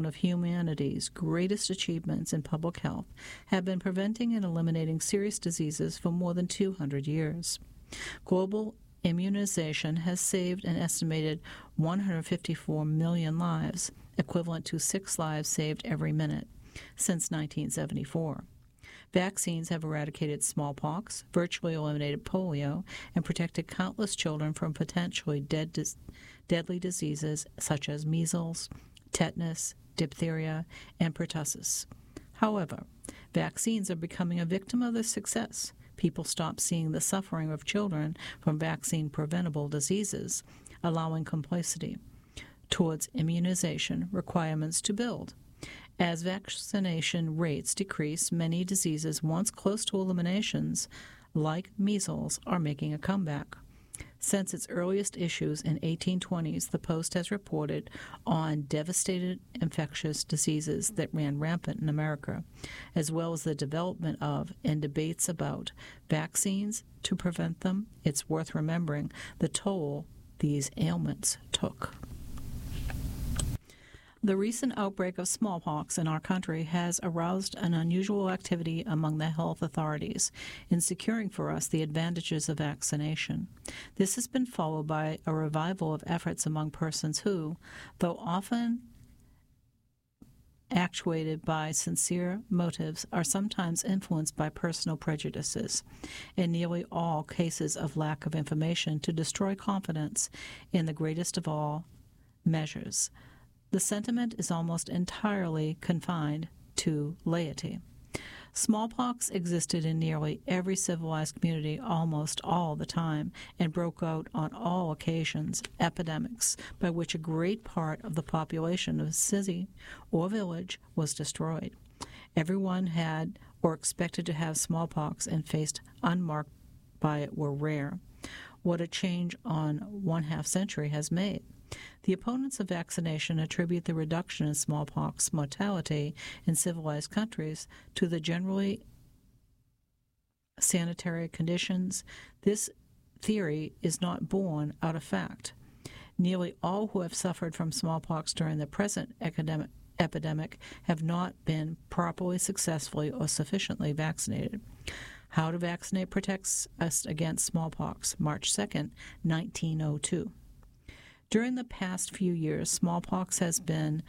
one of humanity's greatest achievements in public health, have been preventing and eliminating serious diseases for more than 200 years. Global immunization has saved an estimated 154 million lives, equivalent to 6 lives saved every minute, since 1974. Vaccines have eradicated smallpox, virtually eliminated polio, and protected countless children from potentially deadly diseases such as measles, tetanus, diphtheria, and pertussis. However, vaccines are becoming a victim of their success. People stop seeing the suffering of children from vaccine-preventable diseases, allowing complacency towards immunization requirements to build. As vaccination rates decrease, many diseases once close to eliminations, like measles, are making a comeback. Since its earliest issues in 1820s, the Post has reported on devastating infectious diseases that ran rampant in America, as well as the development of and debates about vaccines to prevent them. It's worth remembering the toll these ailments took. The recent outbreak of smallpox in our country has aroused an unusual activity among the health authorities in securing for us the advantages of vaccination. This has been followed by a revival of efforts among persons who, though often actuated by sincere motives, are sometimes influenced by personal prejudices, in nearly all cases of lack of information, to destroy confidence in the greatest of all measures. The sentiment is almost entirely confined to laity. Smallpox existed in nearly every civilized community almost all the time and broke out on all occasions, epidemics by which a great part of the population of a city or village was destroyed. Everyone had or expected to have smallpox and faced unmarked by it were rare. What a change on 1/2 century has made. The opponents of vaccination attribute the reduction in smallpox mortality in civilized countries to the generally sanitary conditions. This theory is not born out of fact. Nearly all who have suffered from smallpox during the present epidemic have not been properly, successfully, or sufficiently vaccinated. How to Vaccinate Protects Us Against Smallpox, March 2nd, 1902. During the past few years, smallpox has been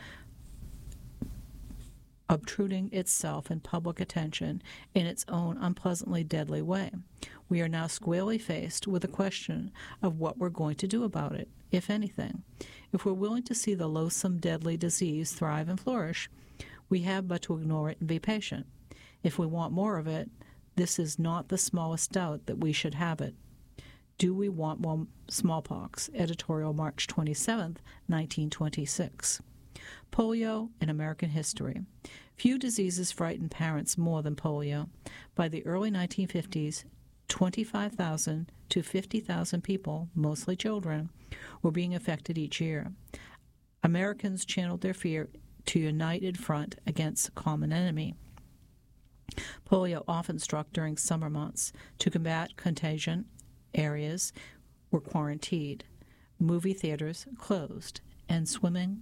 obtruding itself in public attention in its own unpleasantly deadly way. We are now squarely faced with the question of what we're going to do about it, if anything. If we're willing to see the loathsome, deadly disease thrive and flourish, we have but to ignore it and be patient. If we want more of it, this is not the smallest doubt that we should have it. Do we want more smallpox? Editorial, March 27, 1926. Polio in American history. Few diseases frighten parents more than polio. By the early 1950s, 25,000 to 50,000 people, mostly children, were being affected each year. Americans channeled their fear to a united front against a common enemy. Polio often struck during summer months. To combat contagion, areas were quarantined, movie theaters closed, and swimming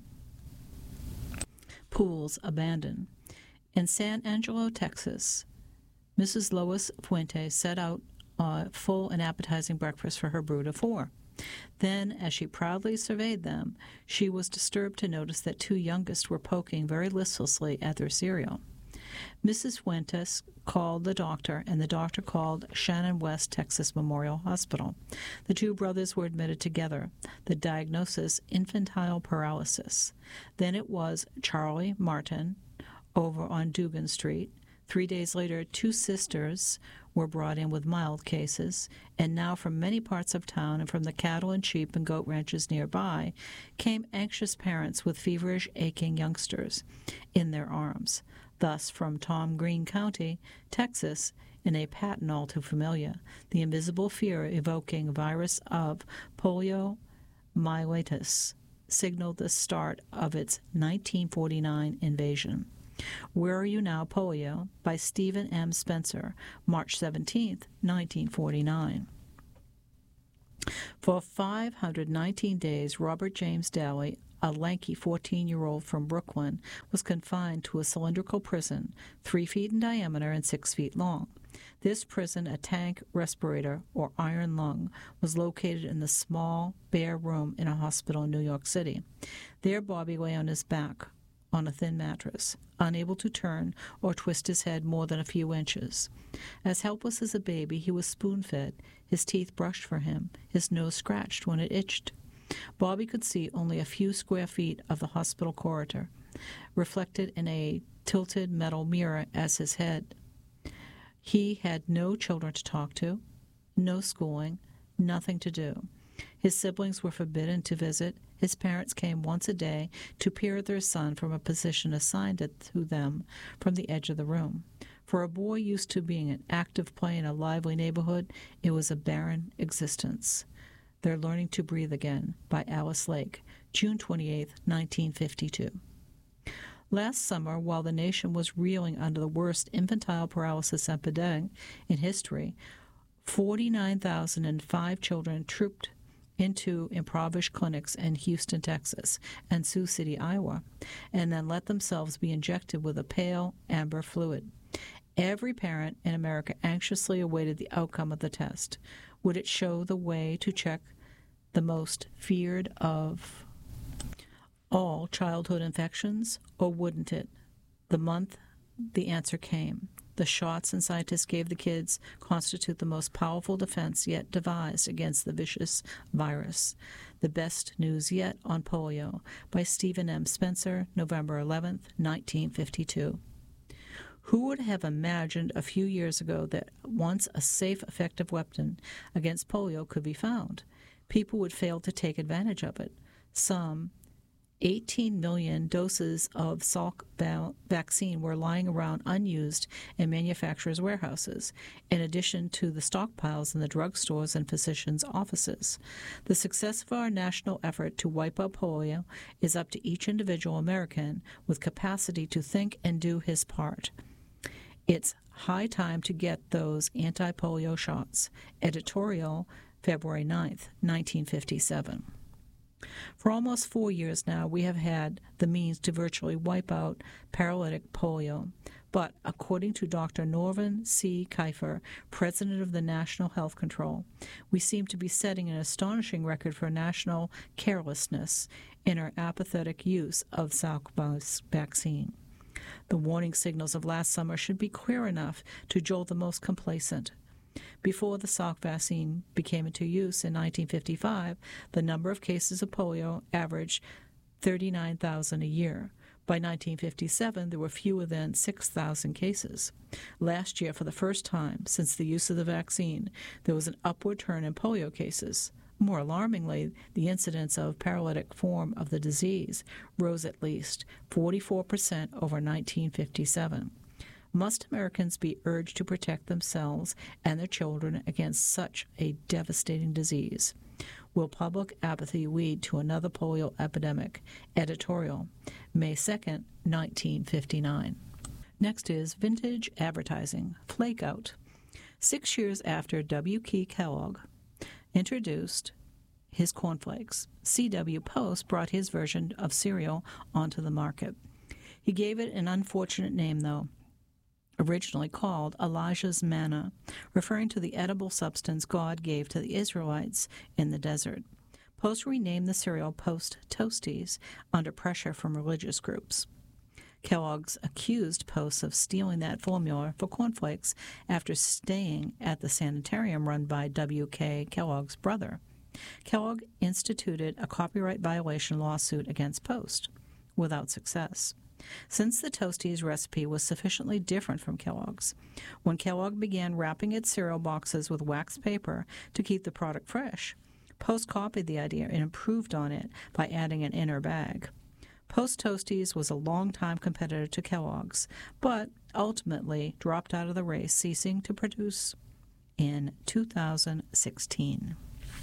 pools abandoned. In San Angelo, Texas, Mrs. Lois Fuentes set out a full and appetizing breakfast for her brood of 4. Then, as she proudly surveyed them, she was disturbed to notice that 2 youngest were poking very listlessly at their cereal. Mrs. Fuentes called the doctor, and the doctor called Shannon West Texas Memorial Hospital. The 2 brothers were admitted together. The diagnosis, infantile paralysis. Then it was Charlie Martin over on Dugan Street. 3 days later, 2 sisters were brought in with mild cases, and now from many parts of town and from the cattle and sheep and goat ranches nearby came anxious parents with feverish, aching youngsters in their arms. Thus, from Tom Green County, Texas, in a pattern all too familiar, the invisible fear-evoking virus of poliomyelitis signaled the start of its 1949 invasion. Where Are You Now, Polio? By Stephen M. Spencer, March 17, 1949. For 519 days, Robert James Daly a lanky 14-year-old from Brooklyn, was confined to a cylindrical prison 3 feet in diameter and 6 feet long. This prison, a tank respirator or iron lung, was located in the small, bare room in a hospital in New York City. There Bobby lay on his back on a thin mattress, unable to turn or twist his head more than a few inches. As helpless as a baby, he was spoon-fed, his teeth brushed for him, his nose scratched when it itched. Bobby could see only a few square feet of the hospital corridor, reflected in a tilted metal mirror as his head. He had no children to talk to, no schooling, nothing to do. His siblings were forbidden to visit. His parents came once a day to peer at their son from a position assigned to them from the edge of the room. For a boy used to being an active play in a lively neighborhood, it was a barren existence. They're Learning to Breathe Again by Alice Lake, June 28, 1952. Last summer, while the nation was reeling under the worst infantile paralysis epidemic in history, 49,005 children trooped into impoverished clinics in Houston, Texas, and Sioux City, Iowa, and then let themselves be injected with a pale amber fluid. Every parent in America anxiously awaited the outcome of the test. Would it show the way to check the most feared of all childhood infections, or wouldn't it? The month the answer came. The shots and scientists gave the kids constitute the most powerful defense yet devised against the vicious virus. The Best News Yet on Polio by Stephen M. Spencer, November 11, 1952. Who would have imagined a few years ago that once a safe, effective weapon against polio could be found? People would fail to take advantage of it. Some 18 million doses of Salk vaccine were lying around unused in manufacturers' warehouses, in addition to the stockpiles in the drugstores and physicians' offices. The success of our national effort to wipe out polio is up to each individual American with capacity to think and do his part. It's high time to get those anti-polio shots. Editorial, February 9th, 1957. For almost 4 years now, we have had the means to virtually wipe out paralytic polio. But according to Dr. Norman C. Kiefer, president of the National Health Control, we seem to be setting an astonishing record for national carelessness in our apathetic use of Salk vaccine. The warning signals of last summer should be clear enough to jolt the most complacent. Before the Salk vaccine became into use in 1955, the number of cases of polio averaged 39,000 a year. By 1957, there were fewer than 6,000 cases. Last year, for the first time since the use of the vaccine, there was an upward turn in polio cases. More alarmingly, the incidence of paralytic form of the disease rose at least 44% over 1957. Must Americans be urged to protect themselves and their children against such a devastating disease? Will public apathy lead to another polio epidemic? Editorial, May 2nd, 1959. Next is Vintage Advertising, Flake Out. 6 years after W. Key Kellogg introduced his cornflakes, C.W. Post brought his version of cereal onto the market. He gave it an unfortunate name, though, originally called Elijah's Manna, referring to the edible substance God gave to the Israelites in the desert. Post renamed the cereal Post Toasties under pressure from religious groups. Kellogg's accused Post of stealing that formula for cornflakes after staying at the sanitarium run by W.K. Kellogg's brother. Kellogg instituted a copyright violation lawsuit against Post, without success. Since the Toasties recipe was sufficiently different from Kellogg's, when Kellogg began wrapping its cereal boxes with wax paper to keep the product fresh, Post copied the idea and improved on it by adding an inner bag. Post Toasties was a long-time competitor to Kellogg's, but ultimately dropped out of the race, ceasing to produce in 2016.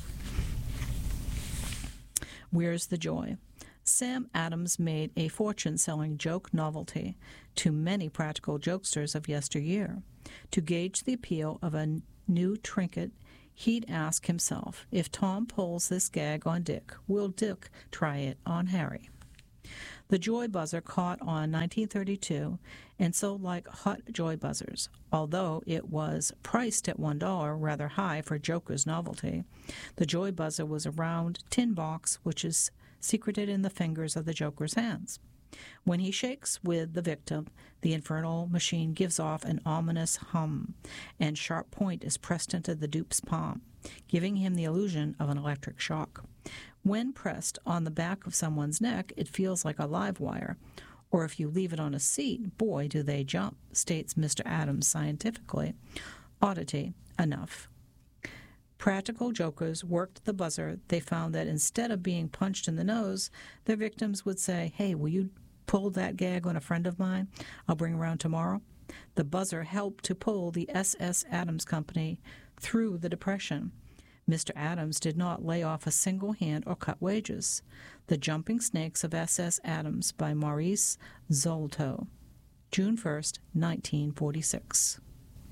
Where's the Joy? Sam Adams made a fortune selling joke novelty to many practical jokesters of yesteryear. To gauge the appeal of a new trinket, he'd ask himself, if Tom pulls this gag on Dick, will Dick try it on Harry? The joy buzzer caught on 1932 and sold like hot joy buzzers. Although it was priced at $1, rather high for Joker's novelty, the joy buzzer was a round tin box which is secreted in the fingers of the Joker's hands. When he shakes with the victim, the infernal machine gives off an ominous hum, and sharp point is pressed into the dupe's palm, giving him the illusion of an electric shock. When pressed on the back of someone's neck, it feels like a live wire. Or if you leave it on a seat, boy, do they jump, states Mr. Adams scientifically. Oddity enough. Practical jokers worked the buzzer. They found that instead of being punched in the nose, their victims would say, "Hey, will you pull that gag on a friend of mine I'll bring around tomorrow?" The buzzer helped to pull the S.S. Adams Company through the Depression. Mr. Adams did not lay off a single hand or cut wages. The Jumping Snakes of S.S. Adams by Maurice Zolto, June 1st, 1946.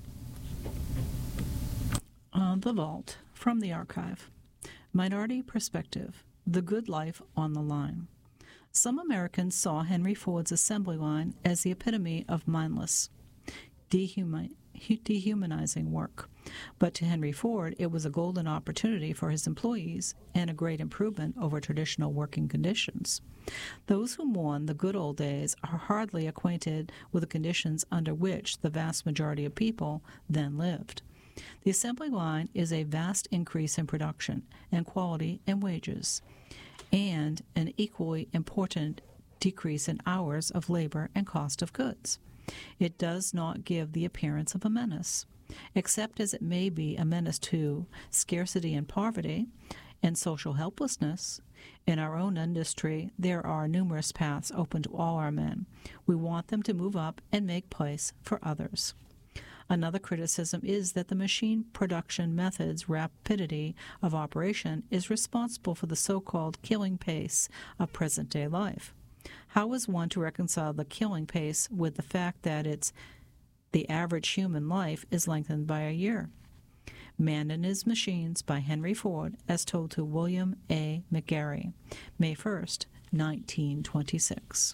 The Vault, from the archive. Minority Perspective, The Good Life on the Line. Some Americans saw Henry Ford's assembly line as the epitome of mindless, dehumanizing work. But to Henry Ford, it was a golden opportunity for his employees and a great improvement over traditional working conditions. Those who mourn the good old days are hardly acquainted with the conditions under which the vast majority of people then lived. The assembly line is a vast increase in production and quality and wages, and an equally important decrease in hours of labor and cost of goods. It does not give the appearance of a menace, except as it may be a menace to scarcity and poverty and social helplessness. In our own industry, there are numerous paths open to all our men. We want them to move up and make place for others. Another criticism is that the machine production method's rapidity of operation is responsible for the so-called killing pace of present-day life. How is one to reconcile the killing pace with the fact that the average human life is lengthened by a year? Man and His Machines by Henry Ford, as told to William A. McGarry, May 1st, 1926.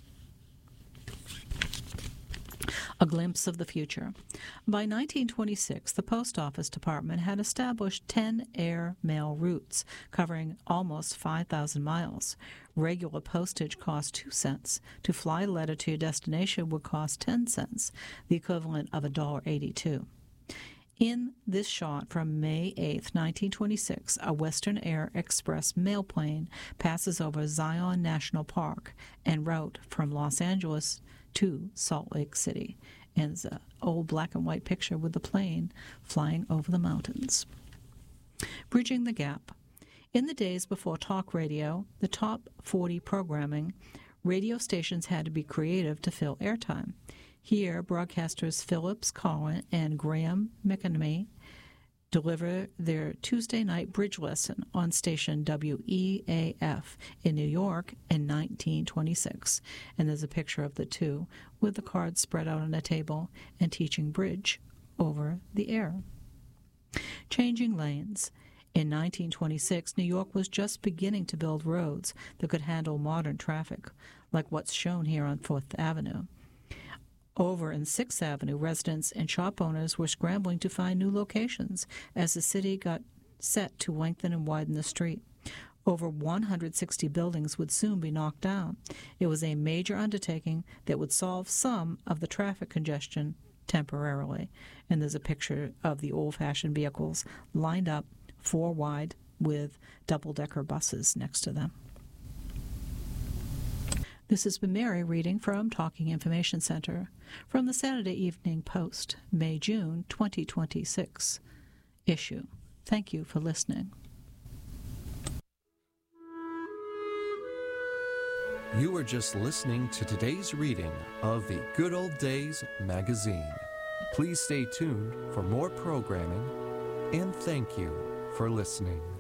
A glimpse of the future. By 1926, the Post Office Department had established 10 air mail routes covering almost 5,000 miles. Regular postage cost 2 cents. To fly a letter to your destination would cost 10 cents, the equivalent of $1.82. In this shot from May 8, 1926, a Western Air Express mailplane passes over Zion National Park en route from Los Angeles to Salt Lake City. And it's an old black and white picture with the plane flying over the mountains. Bridging the gap. In the days before talk radio, the top 40 programming, radio stations had to be creative to fill airtime. Here, broadcasters Phillips Collin and Graham McNamee deliver their Tuesday night bridge lesson on station WEAF in New York in 1926. And there's a picture of the two with the cards spread out on a table and teaching bridge over the air. Changing lanes. In 1926, New York was just beginning to build roads that could handle modern traffic, like what's shown here on 4th Avenue. Over in 6th Avenue, residents and shop owners were scrambling to find new locations as the city got set to lengthen and widen the street. Over 160 buildings would soon be knocked down. It was a major undertaking that would solve some of the traffic congestion temporarily. And there's a picture of the old-fashioned vehicles lined up 4 wide with double-decker buses next to them. This has been Mary reading from Talking Information Center from the Saturday Evening Post, May-June 2026 issue. Thank you for listening. You were just listening to today's reading of the Good Old Days magazine. Please stay tuned for more programming, and thank you for listening.